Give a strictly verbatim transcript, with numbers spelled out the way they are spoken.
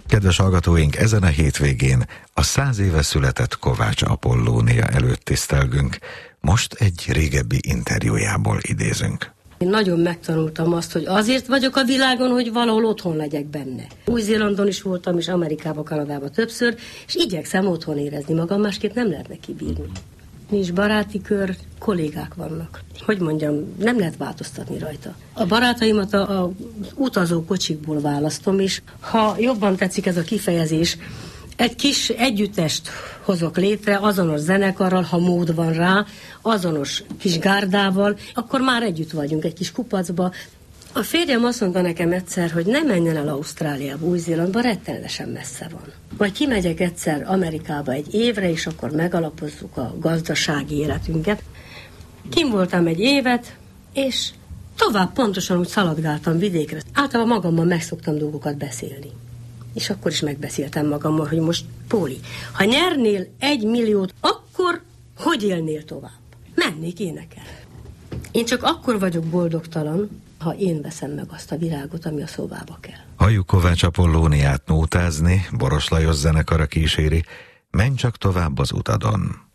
Kedves hallgatóink, ezen a hétvégén a száz éve született Kovács Apollónia előtt tisztelgünk. Most egy régebbi interjújából idézünk. Én nagyon megtanultam azt, hogy azért vagyok a világon, hogy valahol otthon legyek benne. Új-Zélandon is voltam, és Amerikában, Kanadában többször, és igyekszem otthon érezni magam, másképp nem lehetne kibírni. Nincs baráti kör, kollégák vannak. Hogy mondjam, nem lehet változtatni rajta. A barátaimat a, a utazó kocsikból választom, és ha jobban tetszik ez a kifejezés, egy kis együttest hozok létre, azonos zenekarral, ha mód van rá, azonos kis gárdával, akkor már együtt vagyunk egy kis kupacba. A férjem azt mondta nekem egyszer, hogy ne menjen el Ausztráliába, Új-Zélandba, rettenetesen messze van. Majd kimegyek egyszer Amerikába egy évre, és akkor megalapozzuk a gazdasági életünket. Kim voltam egy évet, és tovább pontosan úgy szaladgáltam vidékre. Általában magammal megszoktam dolgokat beszélni. És akkor is megbeszéltem magammal, hogy most Póli, ha nyernél egy milliót, akkor hogy élnél tovább? Mennék énekel. Én csak akkor vagyok boldogtalan, ha én veszem meg azt a virágot, ami a szobába kell. Halljuk Kovács Apollóniát nótázni, Boros Lajos zenekara kíséri, menj csak tovább az utadon.